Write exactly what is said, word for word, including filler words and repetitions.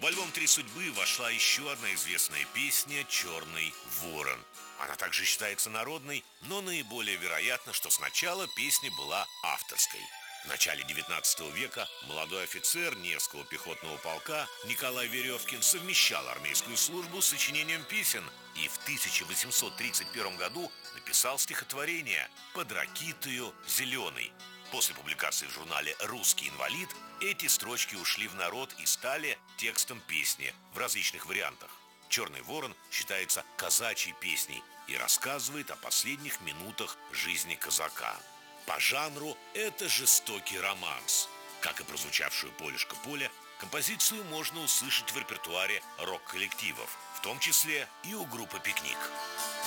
альбом «Три судьбы» вошла еще одна известная песня «Черный ворон». Она также считается народной, но наиболее вероятно, что сначала песня была авторской. В начале девятнадцатого века молодой офицер Невского пехотного полка Николай Веревкин совмещал армейскую службу с сочинением песен и в тысяча восемьсот тридцать первом году написал стихотворение «Под ракитою зеленый». После публикации в журнале «Русский инвалид» эти строчки ушли в народ и стали текстом песни в различных вариантах. «Черный ворон» считается казачьей песней и рассказывает о последних минутах жизни казака. По жанру это жестокий романс. Как и прозвучавшую «Полюшка Поля», композицию можно услышать в репертуаре рок-коллективов, в том числе и у группы «Пикник».